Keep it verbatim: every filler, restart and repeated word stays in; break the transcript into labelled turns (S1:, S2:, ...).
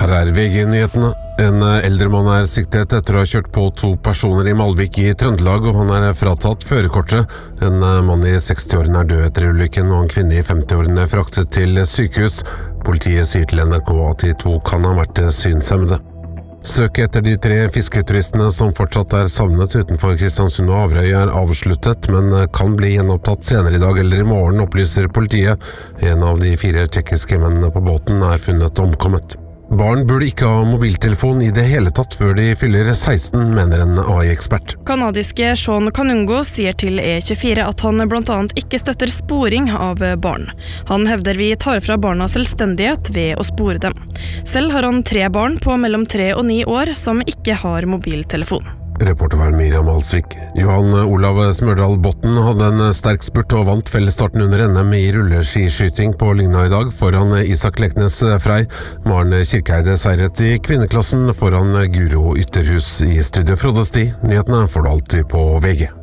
S1: Her er V G-nyhetene. En eldre mann er siktet etter å ha kjørt på to personer i Malvik i Trøndelag, og han er fratatt førerkortet. En mann i seksti-årene er død etter ulykken, og en kvinne i femti-årene er fraktet til sykehus. Politiet sier til N R K at de to kan ha vært synshemmede. Søket etter de tre fisketuristene som fortsatt er savnet utenfor Kristiansund og Averøy er avsluttet, men kan bli gjenopptatt senere i dag eller i morgen, opplyser politiet. En av de fire tsjekkiske mennene på båten er funnet omkommet. Barn burde ikke ha mobiltelefon i det hele tatt før de fyller seksten, mener en A I-ekspert.
S2: Kanadiske Sean Kanungo sier til E tjuefire at han blant annet ikke støtter sporing av barn. Han hevder vi tar fra barna selvstendighet ved å spore dem. Selv har han tre barn på mellom tre og ni år som ikke har mobiltelefon.
S1: Reporter var Miriam Alsvik. Johan Olav Smørdal Botten hadde en sterk spurt og vant fellesstarten under N M i rulleskiskyting på Lygna i dag foran Isak Leknes Frei. Maren Kirkeide seiret i kvinneklassen foran Guro Ytterhus. I studio Frode Sti. Nyhetene får du alltid på V G.